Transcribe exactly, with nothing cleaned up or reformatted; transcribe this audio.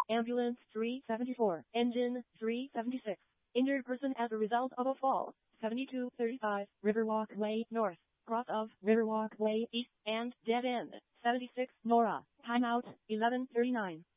Ambulance three seventy-four. Engine three seventy-six. Injured person as a result of a fall. seventy-two thirty-five. Riverwalk Way North. Cross of Riverwalk Way East and dead end. seventy-six Nora. Timeout eleven thirty-nine.